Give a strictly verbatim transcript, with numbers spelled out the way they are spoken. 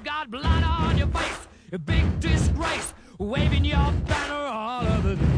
got blood on your face, a big disgrace, waving your banner all over the